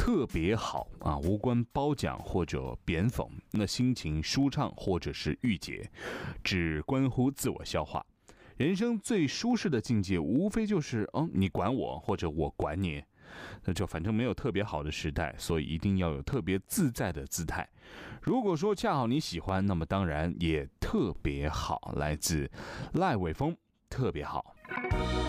特别好啊，无关褒奖或者贬讽，那心情舒畅或者是郁结，只关乎自我消化。人生最舒适的境界，无非就是你管我或者我管你，那就反正没有特别好的时代，所以一定要有特别自在的姿态。如果说恰好你喜欢，那么当然也特别好。来自赖伟峰，特别好。